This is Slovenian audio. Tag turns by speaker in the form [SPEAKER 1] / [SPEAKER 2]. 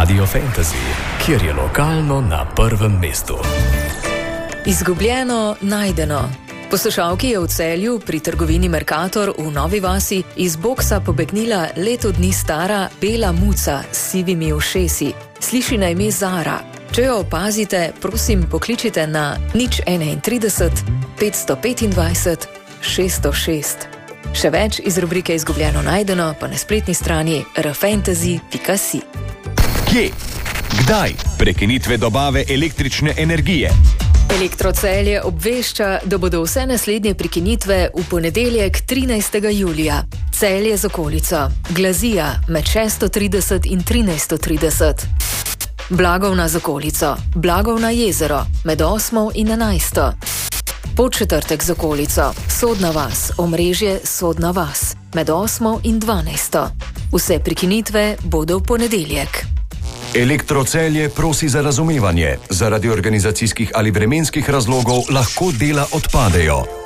[SPEAKER 1] Radio Fantasy, kjer je lokalno na prvem mestu.
[SPEAKER 2] Izgubljeno, najdeno. Poslušalki je v Celju pri trgovini Mercator v Novi vasi iz boksa pobegnila leto dni stara bela muca s sivimi ušesi. Sliši na ime Zara. Če jo opazite, prosim pokličite na 031 525 606. Še več iz rubrike Izgubljeno najdeno pa na spletni strani rfantasy.si.
[SPEAKER 3] Kje? Kdaj? Prekinitve dobave električne energije.
[SPEAKER 2] Elektrocelje obvešča, da bodo vse naslednje prekinitve v ponedeljek 13. julija. Celje z okolico. Glazija med 6:30 in 13:30. Blagovna z okolico. Blagovna jezero med 8 in 11. Podčetrtek z okolico. Sodna vas. Omrežje Sodna vas med 8 in 12. Vse prekinitve bodo v ponedeljek.
[SPEAKER 3] Elektrocelje prosi za razumevanje. Zaradi organizacijskih ali vremenskih razlogov lahko dela odpadejo.